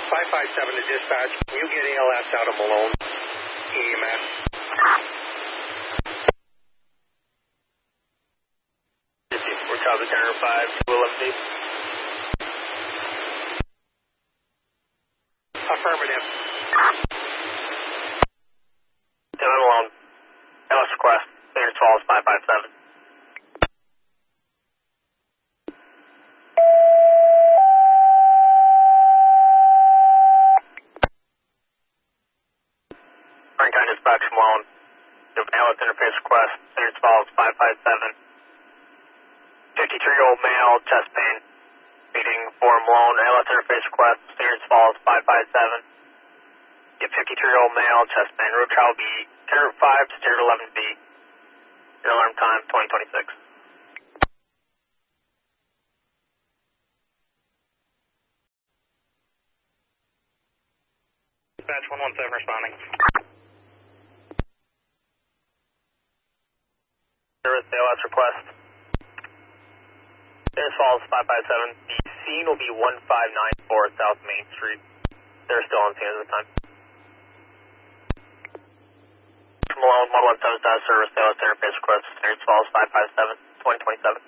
557 to dispatch. Can you get ALS out of Malone EMS? We're Copy Center 5, Will MD. Affirmative. 7 Malone. ALS request. Clearance falls 557. Franklin Dispatch Malone. You have an ALS interface request. Clearance falls 557. 53-year-old male, chest pain. Meeting for Malone. ALS interface request. Clearance falls 557. You have 53-year-old male, chest pain. Road trial B. Center 5 to 11B. Your alarm time 2026. Dispatch 117 responding. Service ALS request. Clearance falls 557. The scene will be 1594 South Main Street. They're still on scene at the time. Malone 117 status service ALS interface request. Clearance falls 557 2027.